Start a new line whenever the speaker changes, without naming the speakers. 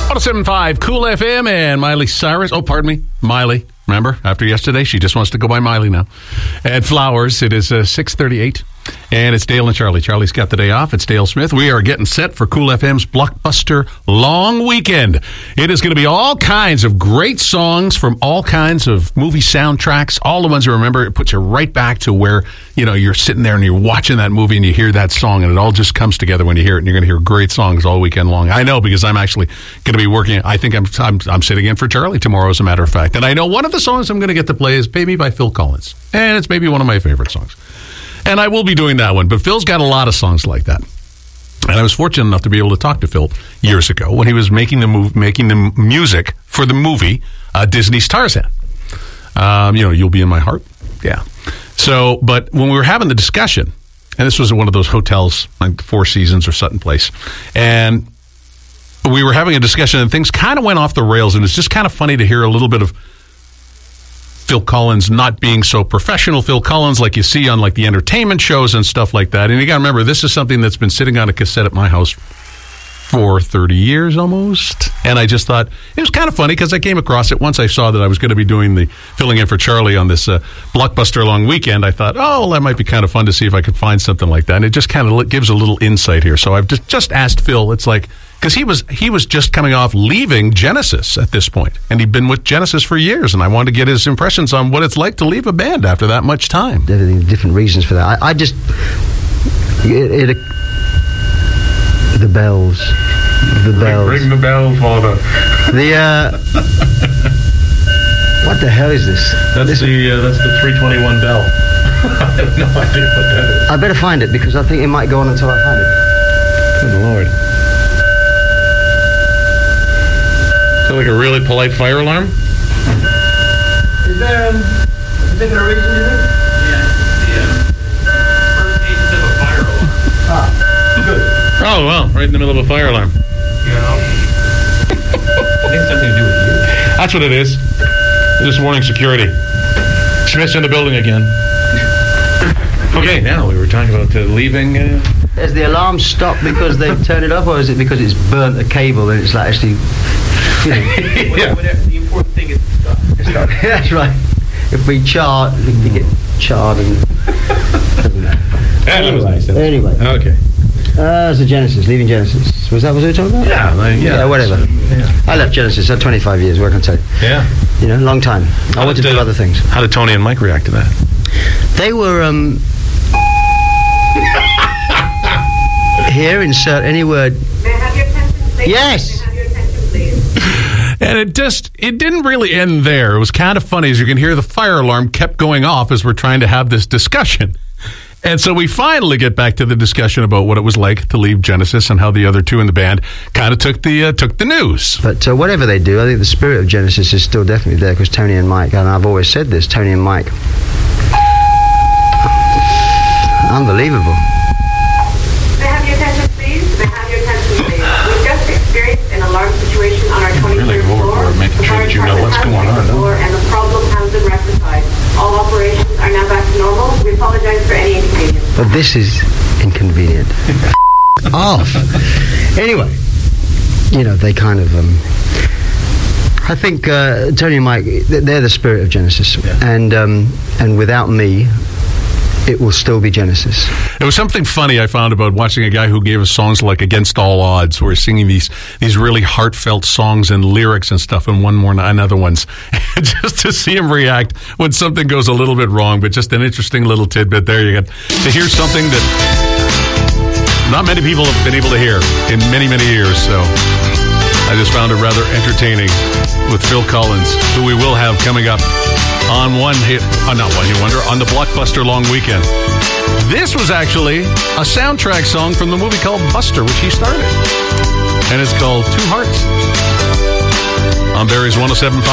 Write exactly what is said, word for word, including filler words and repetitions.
one oh seven point five Cool F M and Miley Cyrus. Oh, pardon me. Miley. Remember, after yesterday, she just wants to go by Miley now. And Flowers, it is uh, six thirty-eight. And it's Dale and Charlie. Charlie's got the day off. It's Dale Smith. We are getting set for Cool F M's Blockbuster Long Weekend. It is going to be all kinds of great songs from all kinds of movie soundtracks. All the ones you remember. It puts you right back to where, you know, you're sitting there and you're watching that movie and you hear that song and it all just comes together when you hear it. And you're going to hear great songs all weekend long. I know, because I'm actually going to be working. I think I'm, I'm I'm sitting in for Charlie tomorrow, as a matter of fact. And I know one of the songs I'm going to get to play is Baby by Phil Collins. And it's maybe one of my favorite songs. And I will be doing that one. But Phil's got a lot of songs like that. And I was fortunate enough to be able to talk to Phil years ago when he was making the move, making the music for the movie uh, Disney's Tarzan. Um, you know, You'll Be in My Heart. Yeah. So, but when we were having the discussion, and this was at one of those hotels, like Four Seasons or Sutton Place, and we were having a discussion and things kind of went off the rails, and it's just kind of funny to hear a little bit of Phil Collins not being so professional Phil Collins like you see on like the entertainment shows and stuff like that. And you got to remember, this is something that's been sitting on a cassette at my house for thirty years almost. And I just thought it was kind of funny because I came across it once I saw that I was going to be doing the filling in for Charlie on this uh, Blockbuster Long Weekend. I thought, oh, well, that might be kind of fun to see if I could find something like that. And it just kind of gives a little insight here. So I've just, just asked Phil, it's like, because he was he was just coming off leaving Genesis at this point, and he'd been with Genesis for years, and I wanted to get his impressions on what it's like to leave a band after that much time.
Different reasons for that. I, I just it, it, the bells, the bells.
Ring, ring the bell, Father.
The uh, what the hell is this?
That's
this,
the uh, that's the three twenty-one bell. I have no idea what that is.
I better find it because I think it might go on until I find it.
Good Lord. Is that like a really polite fire alarm?
Is there um, a particular reason, do you think?
Yeah, yeah. First cases of a fire alarm.
Ah, good.
Oh, well, right in the middle of a fire alarm.
You know? I think something to do with you.
That's what it is. Just warning security. Smith's in the building again. Okay, now we were talking about uh, leaving. Uh...
Has the alarm stopped because they've turned it off, or is it because it's burnt a cable and it's like actually... You know.
Yeah. Whatever, the important thing is to stop.
Stop. That's right. If we char, if we get charred and...
Anyway.
Anyway.
Okay.
Uh, so Genesis, leaving Genesis. Was that what we were talking about?
Yeah, like, yeah.
Yeah, whatever.
So, yeah.
I left Genesis at twenty-five years, what can I tell you?
Yeah.
You know, long time. I wanted to do other things.
How did Tony and Mike react to that?
They were, um... here, insert any word.
May I have your attention, please?
Yes!
May I have your attention, please?
And it just, it didn't really end there. It was kind of funny. As you can hear, the fire alarm kept going off as we're trying to have this discussion. And so we finally get back to the discussion about what it was like to leave Genesis and how the other two in the band kind of took the uh, took the news.
But uh, whatever they do, I think the spirit of Genesis is still definitely there, because Tony and Mike, and I've always said this, Tony and Mike, unbelievable.
May I have your attention, please? May I have your attention, please? We've just experienced an alarm situation on our twenty-third
Really go
floor.
overboard, making
The
sure
fire
that you know
department
what's
has
going
checked
on,
the
no?
floor, and the problem has been rectified. All operations are now back to normal. We apologize for any inconvenience.
But this is inconvenient. Off. Anyway, you know, they kind of, um, I think uh, Tony and Mike, they're the spirit of Genesis.
Yeah.
And, um, and without me, it will still be Genesis.
It was something funny I found about watching a guy who gave us songs like Against All Odds, where he's singing these these really heartfelt songs and lyrics and stuff, and one more and other ones. Just to see him react when something goes a little bit wrong, but just an interesting little tidbit there. You get to hear something that not many people have been able to hear in many, many years. So I just found it rather entertaining with Phil Collins, who we will have coming up on one hit, uh, not one hit wonder, on the Blockbuster Long Weekend. This was actually a soundtrack song from the movie called Buster, which he started. And it's called Two Hearts. On Barry's one oh seven point five.